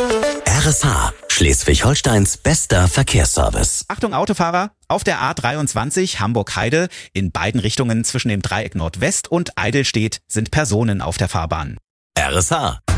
RSH, Schleswig-Holsteins bester Verkehrsservice. Achtung Autofahrer, auf der A23 Hamburg-Heide in beiden Richtungen zwischen dem Dreieck Nordwest und Eidelstedt sind Personen auf der Fahrbahn. RSH.